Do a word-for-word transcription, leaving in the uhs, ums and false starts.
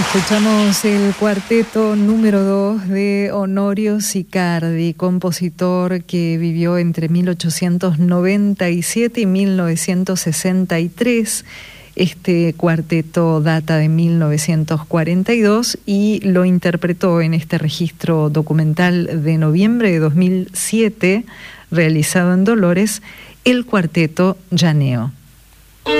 Escuchamos el cuarteto número dos de Honorio Sicardi, compositor que vivió entre mil ochocientos noventa y siete y mil novecientos sesenta y tres. Este cuarteto data de mil novecientos cuarenta y dos y lo interpretó en este registro documental de noviembre de dos mil siete, realizado en Dolores, el cuarteto Llaneo.